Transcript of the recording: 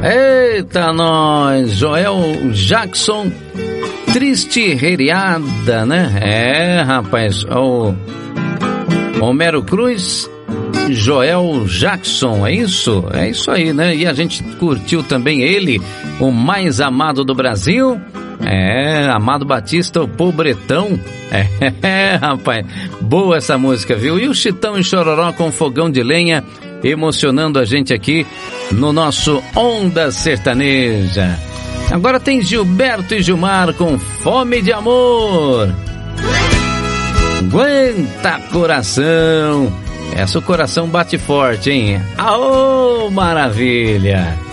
Eita, nós! Joel Jackson, Triste Reiriada, né? É, rapaz, o Homero Cruz, Joel Jackson, é isso? É isso aí, né? E a gente curtiu também ele, o mais amado do Brasil, Amado Batista, o Pobretão. Rapaz, boa essa música, viu? E o Chitão e Chororó com Fogão de Lenha, emocionando a gente aqui no nosso Onda Sertaneja. Agora tem Gilberto e Gilmar com Fome de Amor. Aguenta coração. Essa o coração bate forte, hein? Aô, maravilha!